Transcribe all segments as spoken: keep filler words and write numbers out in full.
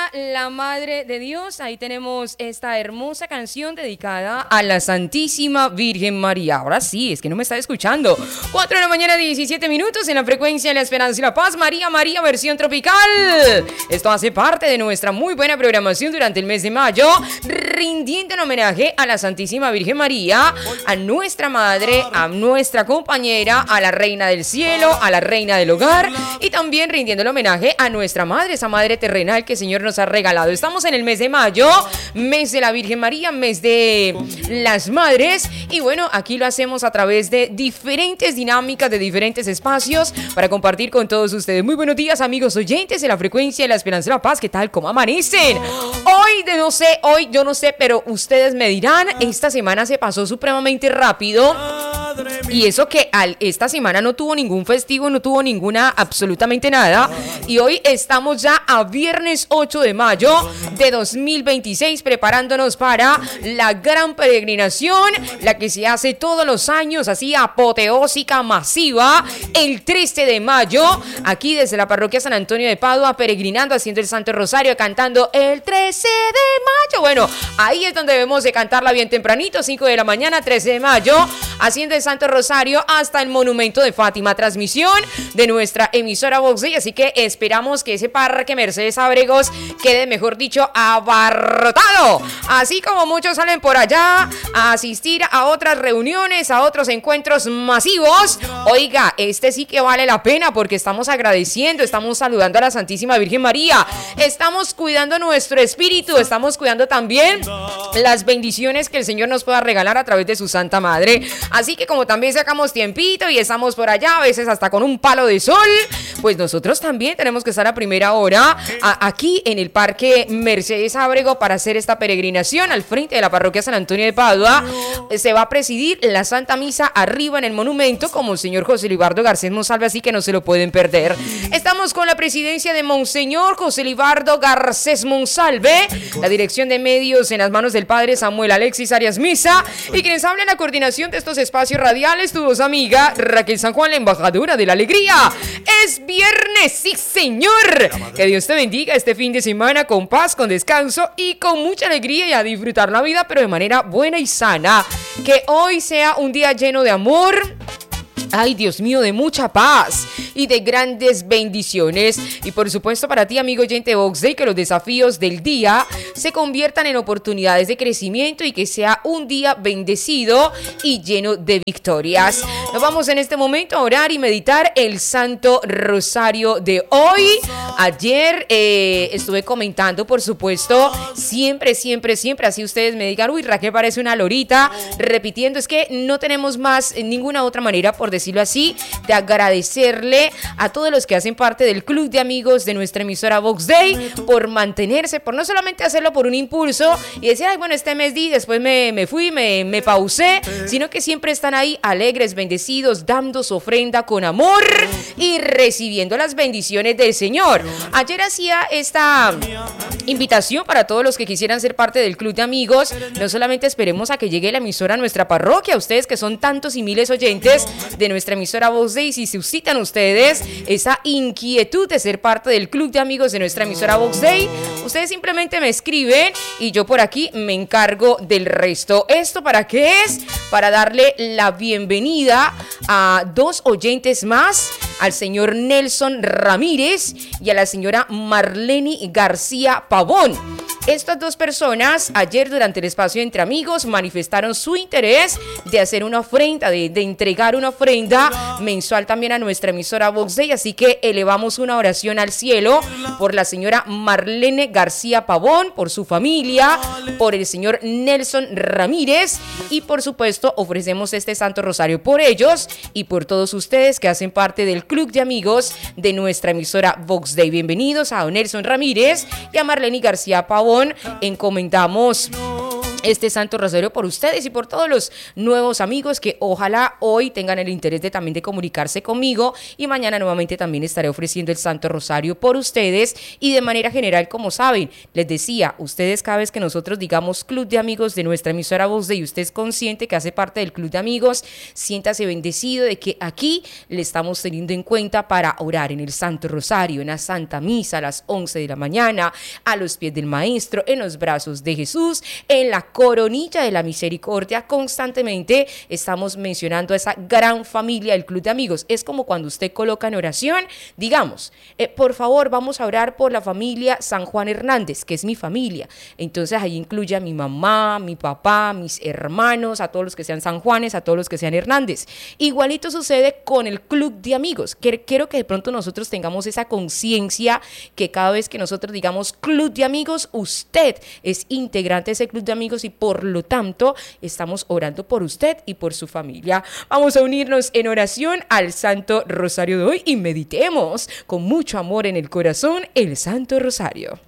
la Madre de Dios. Ahí tenemos esta hermosa canción dedicada a la Santísima Virgen María. Ahora sí, es que no me está escuchando. cuatro de la mañana, diecisiete minutos en la frecuencia de la Esperanza y la Paz. María, María, versión tropical. Esto hace parte de nuestra muy buena programación durante el mes de mayo, rindiendo en homenaje a la Santísima Virgen María, a nuestra Madre, a nuestra compañera, a la Reina del Cielo, a la Reina del Hogar, y también rindiendo el homenaje a nuestra Madre, esa Madre terrenal que el Señor nos ha regalado. Estamos en el mes de mayo, mes de la Virgen María, mes de las Madres, y bueno, aquí lo hacemos a través de diferentes dinámicas, de diferentes espacios para compartir con todos ustedes. Muy buenos días, amigos oyentes de la frecuencia de la Esperanza y la Paz. ¿Qué tal? ¿Cómo amanecen? Hoy, de no sé, hoy yo no sé, pero ustedes me dirán, esta semana se pasó supremamente rápido. Y eso que al, esta semana no tuvo ningún festivo, no tuvo ninguna, absolutamente nada. Y hoy estamos ya a viernes ocho de mayo de dos mil veintiséis, preparándonos para la gran peregrinación, la que se hace todos los años, así apoteósica, masiva, el trece de mayo, aquí desde la parroquia San Antonio de Padua, peregrinando, haciendo el Santo Rosario, cantando el trece de mayo. Bueno, ahí es donde debemos de cantarla bien tempranito, cinco de la mañana, trece de mayo, haciendo el Santo Rosario hasta el Monumento de Fátima, transmisión de nuestra emisora Vox Day, así que esperamos que ese parque Mercedes Ábregos quede, mejor dicho, abarrotado, así como muchos salen por allá a asistir a otras reuniones, a otros encuentros masivos. Oiga, este sí que vale la pena porque estamos agradeciendo, estamos saludando a la Santísima Virgen María, estamos cuidando nuestro espíritu, estamos cuidando también las bendiciones que el Señor nos pueda regalar a través de su Santa Madre. Así que como también sacamos tiempito y estamos por allá, a veces hasta con un palo de sol, pues nosotros también tenemos que estar a primera hora a, aquí en el Parque Mercedes Ábrego para hacer esta peregrinación al frente de la parroquia San Antonio de Padua. Se va a presidir la Santa Misa arriba en el monumento como el señor José Libardo Garcés Monsalve, así que no se lo pueden perder. Estamos con la presidencia de Monseñor José Libardo Garcés Monsalve, la dirección de medios en las manos del padre Samuel Alexis Arias Misa, y quienes hablan la coordinación de estos espacios radiales, tu voz amiga Raquel San Juan, la embajadora de la alegría. Es viernes, sí señor. Que Dios te bendiga este fin de semana con paz, con descanso y con mucha alegría, y a disfrutar la vida pero de manera buena y sana. Que hoy sea un día lleno de amor, ay Dios mío, de mucha paz y de grandes bendiciones. Y por supuesto para ti, amigo oyente de Vox Day, que los desafíos del día se conviertan en oportunidades de crecimiento y que sea un día bendecido y lleno de victorias. Nos vamos en este momento a orar y meditar el Santo Rosario de hoy. Ayer eh, estuve comentando, por supuesto, siempre, siempre, siempre, así ustedes me digan, uy, Raquel parece una lorita, repitiendo, es que no tenemos más ninguna otra manera, por decirlo así, de agradecerle a todos los que hacen parte del club de amigos de nuestra emisora Vox Day por mantenerse, por no solamente hacerlo por un impulso y decir, ay, bueno, este mes di, después me, me fui, me, me pausé, sino que siempre están ahí alegres, bendecidos, dando su ofrenda con amor y recibiendo las bendiciones del Señor. Ayer hacía esta invitación para todos los que quisieran ser parte del club de amigos. No solamente esperemos a que llegue la emisora a nuestra parroquia, ustedes que son tantos y miles oyentes de nuestra emisora Vox Day, si suscitan ustedes esa inquietud de ser parte del club de amigos de nuestra emisora Vox Day, ustedes simplemente me escriben y yo por aquí me encargo del resto. ¿Esto para qué es? Para darle la bienvenida a dos oyentes más, al señor Nelson Ramírez y a la señora Marlene García Pavón. Estas dos personas ayer durante el espacio Entre Amigos manifestaron su interés de hacer una ofrenda, de, de entregar una ofrenda mensual también a nuestra emisora Vox Day, así que elevamos una oración al cielo por la señora Marlene García Pavón, por su familia, por el señor Nelson Ramírez, y por supuesto ofrecemos este Santo Rosario por ellos y por todos ustedes que hacen parte del club de amigos de nuestra emisora Vox Day. Bienvenidos a don Nelson Ramírez y a Marlene García Pavón. Encomendamos este Santo Rosario por ustedes y por todos los nuevos amigos que ojalá hoy tengan el interés de también de comunicarse conmigo, y mañana nuevamente también estaré ofreciendo el Santo Rosario por ustedes. Y de manera general, como saben, les decía, ustedes cada vez que nosotros digamos Club de Amigos de nuestra emisora Voz de, y usted es consciente que hace parte del Club de Amigos, siéntase bendecido de que aquí le estamos teniendo en cuenta para orar en el Santo Rosario, en la Santa Misa a las once de la mañana, a los pies del Maestro, en los brazos de Jesús, en la coronilla de la misericordia. Constantemente estamos mencionando a esa gran familia del Club de Amigos. Es como cuando usted coloca en oración, digamos, eh, por favor vamos a orar por la familia San Juan Hernández, que es mi familia. Entonces ahí incluye a mi mamá, mi papá, mis hermanos, a todos los que sean San Juanes, a todos los que sean Hernández. Igualito sucede con el Club de Amigos. Quiero que de pronto nosotros tengamos esa conciencia que cada vez que nosotros digamos Club de Amigos, usted es integrante de ese Club de Amigos y por lo tanto estamos orando por usted y por su familia. Vamos a unirnos en oración al Santo Rosario de hoy y meditemos con mucho amor en el corazón el Santo Rosario.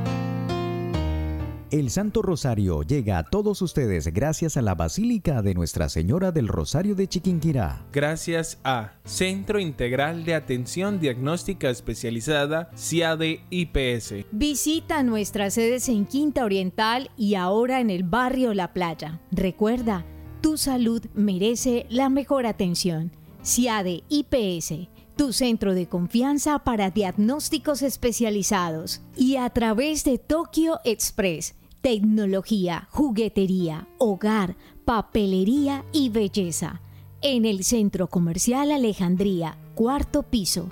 El Santo Rosario llega a todos ustedes gracias a la Basílica de Nuestra Señora del Rosario de Chiquinquirá. Gracias a Centro Integral de Atención Diagnóstica Especializada, C I A D E I P S. Visita nuestras sedes en Quinta Oriental y ahora en el barrio La Playa. Recuerda, tu salud merece la mejor atención. C I A D E I P S. Tu centro de confianza para diagnósticos especializados. Y a través de Tokyo Express, tecnología, juguetería, hogar, papelería y belleza. En el Centro Comercial Alejandría, cuarto piso.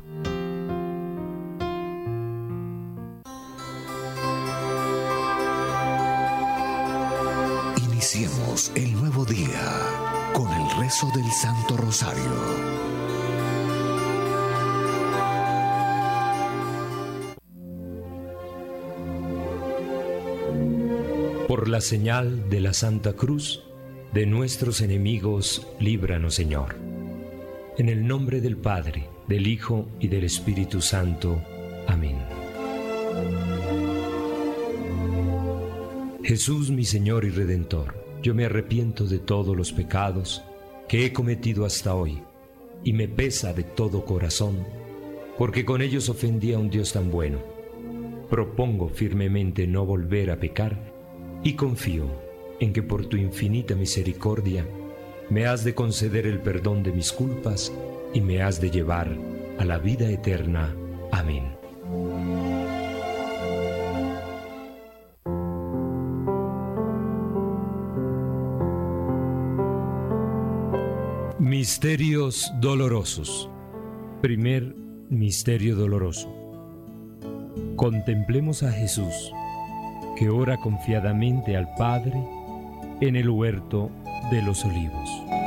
Iniciemos el nuevo día con el rezo del Santo Rosario. Por la señal de la Santa Cruz, de nuestros enemigos, líbranos, Señor. En el nombre del Padre, del Hijo y del Espíritu Santo. Amén. Jesús, mi Señor y Redentor, yo me arrepiento de todos los pecados que he cometido hasta hoy, y me pesa de todo corazón, porque con ellos ofendí a un Dios tan bueno. Propongo firmemente no volver a pecar, y confío en que por tu infinita misericordia me has de conceder el perdón de mis culpas y me has de llevar a la vida eterna. Amén. Misterios dolorosos. Primer misterio doloroso. Contemplemos a Jesús, que ora confiadamente al Padre en el huerto de los Olivos.